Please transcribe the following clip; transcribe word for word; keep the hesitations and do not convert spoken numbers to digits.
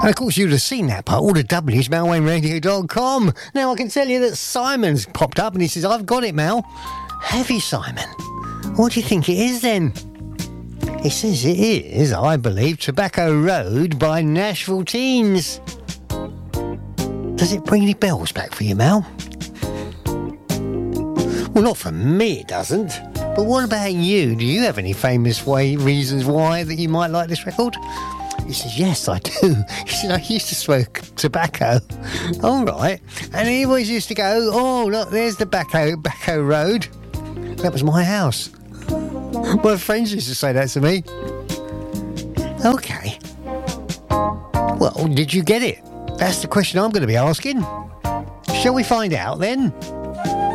And of course, you'd have seen that part, all the W's, mel wayne radio dot com. Now, I can tell you that Simon's popped up and he says, I've got it, Mel. Have you, Simon? What do you think it is, then? He says it is, I believe, Tobacco Road by Nashville Teens. Does it bring any bells back for you, Mel? Well, not for me, it doesn't. But what about you? Do you have any famous way reasons why that you might like this record? He says, yes, I do. He said, I used to smoke tobacco. All right. And he always used to go, oh, look, there's the Tobacco, Tobacco Road. That was my house. My friends used to say that to me. Okay. Well, did you get it? That's the question I'm going to be asking. Shall we find out then?